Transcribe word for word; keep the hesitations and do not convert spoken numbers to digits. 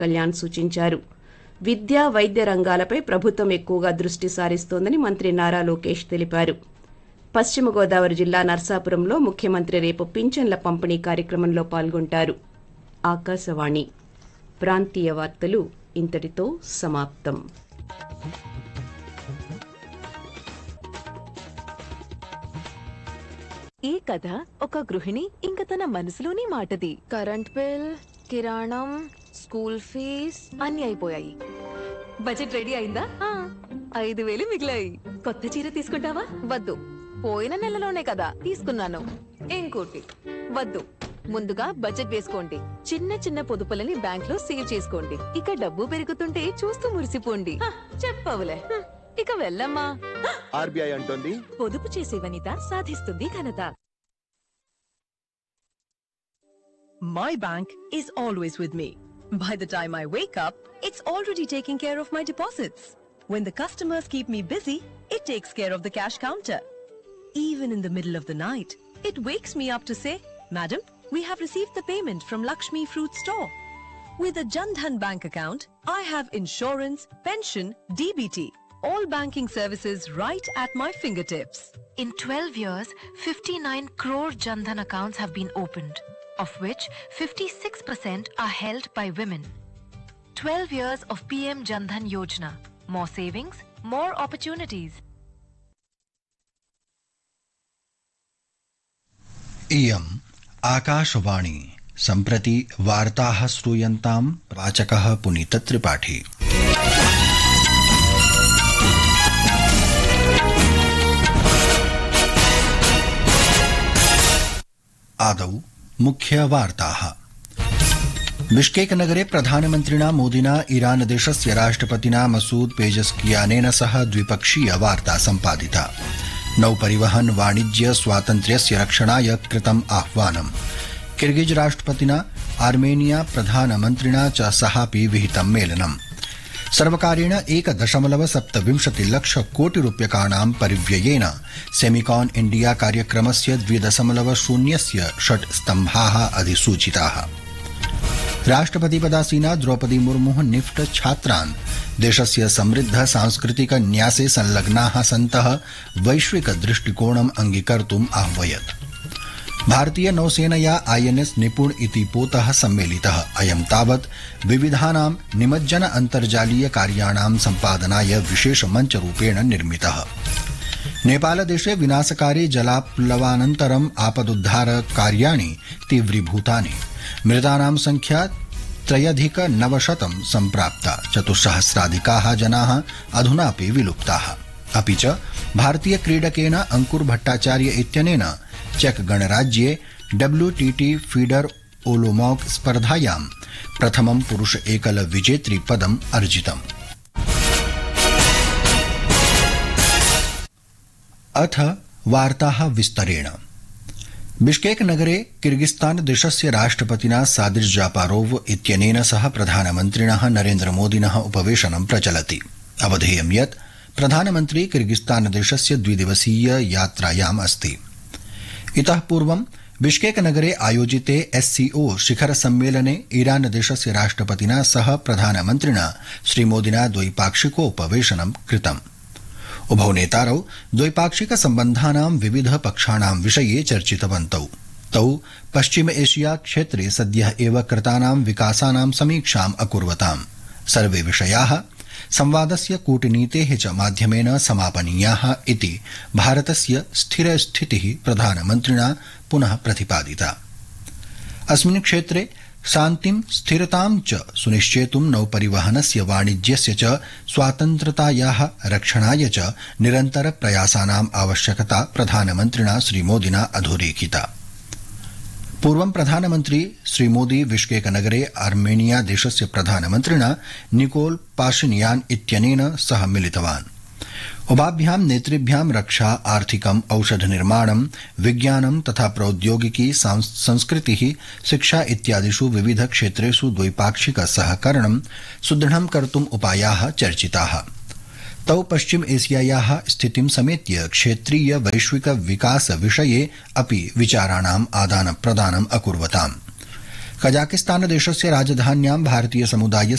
కళ్యాణ్ సూచించారు. విద్యా వైద్య రంగాలపై ప్రభుత్వం ఎక్కువగా దృష్టి సారిస్తోందని మంత్రి నారా లోకేష్ తెలిపారు. పశ్చిమ గోదావరి జిల్లా నర్సాపురంలో ముఖ్యమంత్రి రేపు పింఛన్ల పంపిణీ కార్యక్రమంలో పాల్గొంటారు. ఆకాశవాణి ప్రాంతీయ వార్తలు ఇంతటితో సమాప్తం. ఈ కథ ఒక గృహిణి ఇంక తన మనసులోని మాటది. కరెంట్ బిల్, కిరాణం, స్కూల్ ఫీజ్ అన్ని అయిపోయాయి. బడ్జెట్ రెడీ అయిందా? ఐదు వేలు మిగిలాయి. కొత్త చీర తీసుకుంటావా? వద్దు, పోయిన నెలలోనే కదా తీసుకున్నాను. ఇంకోటి వద్దు. ముందుగా బడ్జెట్ వేసుకోండి. చిన్న చిన్న పొదుపులని బ్యాంక్ లో సేవ్ చేసుకోండి. ఇక డబ్బు పెరుగుతుంటే చూస్తూ మురిసిపోండి. చెప్పవులే, ఇక వెళ్ళమ్మా. ఆర్బీఐ అంటోంది, పొదుపు చేసే వనిత సాధిస్తుంది ఘనత. My bank is always with me. By the time I wake up, it's already taking care of my deposits. When the customers keep me busy, it takes care of the cash counter. Even in the middle of the night, it wakes me up to say, "Madam, we have received the payment from Lakshmi Fruit Store." With a Jan Dhan bank account, I have insurance, pension, D B T, all banking services right at my fingertips. In twelve years, fifty-nine crore Jan Dhan accounts have been opened, of which fifty-six percent are held by women. twelve years of P M Jan Dhan Yojana. More savings, more opportunities. इयम् आकाशवाणी सम्प्रति वार्ताः श्रूयन्ताम्. वाचकः पुनीत त्रिपाठी. आदौ मुख्यवार्ताः. Bishkek नगरे प्रधानमन्त्रिणा मोदिना ईरान देशस्य राष्ट्रपतिना मसूद पेजस्कियानेन सह द्विपक्षीय वार्ता सम्पादिता. नौपरिवहन वाणिज्य स्वातन्त्र्यस्य रक्षणाय कृतम् आह्वानम्. किर्गिज राष्ट्रपतिना आर्मेनिया प्रधानमन्त्रिणा च सहापि विहितं मेलनम्. सर्वकारेण एक दशमलव सप्तविंशति लक्ष कोटि रूप्यकाणां परिव्ययेन सेमिकॉन इंडिया कार्यक्रमस्य द्वि दशमलव शून्यस्य षट् स्तम्भाः अधिसूचिताः. राष्ट्रपतिपदासीना द्रौपदी मुर्मुः निफ्ट छात्रान् देशस्य समृद्ध सांस्कृतिक न्यासे संलग्नाः सन्तः वैश्विक दृष्टिकोणम् अंगीकर्तुम् आह्वयत्. भारतीय नौसेनया आईएनएस निपुण इति पोतः सम्मेलितः. अयं तावत् विविधानां निमज्जन अन्तर्जालीय कार्याणां सम्पादनाय विशेष मञ्चरूपेण निर्मितः. नेपालदेशे विनाशकारि जलाप्लवानन्तरम् आपदुद्धार कार्याणि तीव्रीभूतानि. मृतानां संख्या त्रयधिक नवशतं सम्प्राप्ता. चतुस्सहस्राधिकाः जनाः अधुनापि विलुप्ताः. अपि च भारतीय क्रीडकेन अंकुर भट्टाचार्य इत्यनेन चेक गणराज्ये डब्ल्यूटीटी फीडर ओलोमॉक स्पर्धायां प्रथमं पुरुष एकल विजेत्री पदम् अर्जितम्. अथ वार्ताः विस्तरेण. बिश्केक नगरे किर्गिस्तान देशस्य राष्ट्रपतिना सादिर जापारोव इत्यनेन सह प्रधानमन्त्रिणः नरेन्द्र मोदिनः उपवेशनं प्रचलति. अवधेयं यत् प्रधानमन्त्री किर्गिस्तान देशस्य द्विदिवसीय यात्रायाम् अस्ति. इतः पूर्वं बिश्केक नगरे आयोजिते एससीओ शिखर सम्मेलने ईरान देशस्य राष्ट्रपतिना सह प्रधानमन्त्रिणा श्रीमोदिना द्वैपाक्षिकोपवेशनं कृतम्. उभौ नेतारौ द्वैपाक्षिक सम्बन्धानां विविध पक्षाणां विषये चर्चितवन्तौ. तौ पश्चिम एशिया क्षेत्रे सद्यः एव कृतानां विकासानां समीक्षाम् अकुर्वताम्. सर्वे विषयाः संवादस्य कूटनीतेः च माध्यमेन समापनीयाः इति भारतस्य स्थिरस्थितिः प्रधानमन्त्रिणा पुनः प्रतिपादिता. अस्मिन् क्षेत्रे शान्तिं स्थिरतां च सुनिश्चेतुं नौपरिवहनस्य वाणिज्यस्य च स्वातन्त्र्यतायाः रक्षणाय च निरन्तर प्रयासानाम् आवश्यकता प्रधानमन्त्रिणा श्रीमोदिना अधोरेखिता. पूर्वं प्रधानमन्त्री श्रीमोदी बिश्केक नगरे आर्मेनिया देशस्य प्रधानमन्त्रिणा निकोल पाशिनियान इत्यनेन सह मिलितवान्. उभाभ्यां नेतृभ्यां रक्षा, आर्थिकम्, औषध निर्माणं, विज्ञानं तथा प्रौद्योगिकी, संस्कृतिः, शिक्षा इत्यादिषु विविध क्षेत्रेषु द्वैपाक्षिक सहकरणं सुदृढं कर्तुम् उपायाः चर्चिताः. तौ पश्चिम एशियायाः स्थितिं समेत्य क्षेत्रीय वैश्विक विकास विषये अपि विचाराणाम् आदान प्रदानम् अकुर्वताम्. कजाकिस्तान देशस्य राजधान्यां भारतीय समुदाय